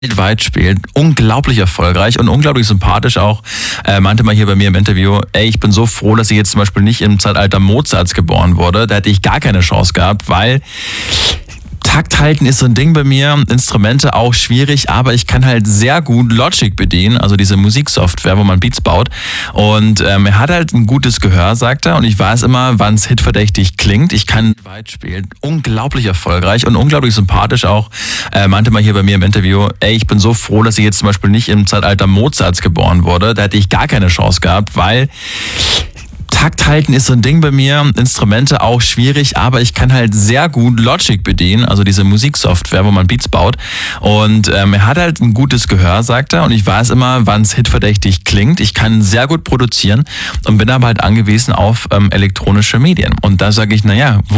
weltweit spielt, unglaublich erfolgreich und unglaublich sympathisch auch. Meinte mal hier bei mir im Interview, ich bin so froh, dass ich jetzt zum Beispiel nicht im Zeitalter Mozarts geboren wurde. Da hätte ich gar keine Chance gehabt, weil Takt halten ist so ein Ding bei mir, Instrumente auch schwierig, aber ich kann halt sehr gut Logic bedienen, also diese Musiksoftware, wo man Beats baut. Und er hat halt ein gutes Gehör, sagt er, und ich weiß immer, wann es hitverdächtig klingt. Ich kann weit spielen, unglaublich erfolgreich und unglaublich sympathisch auch. Meinte mal hier bei mir im Interview, ich bin so froh, dass ich jetzt zum Beispiel nicht im Zeitalter Mozarts geboren wurde. Da hätte ich gar keine Chance gehabt, weil Takt halten ist so ein Ding bei mir, Instrumente auch schwierig, aber ich kann halt sehr gut Logic bedienen, also diese Musiksoftware, wo man Beats baut. Und er hat halt ein gutes Gehör, sagt er, und ich weiß immer, wann es hitverdächtig klingt. Ich kann sehr gut produzieren und bin aber halt angewiesen auf elektronische Medien. Und da sage ich, naja,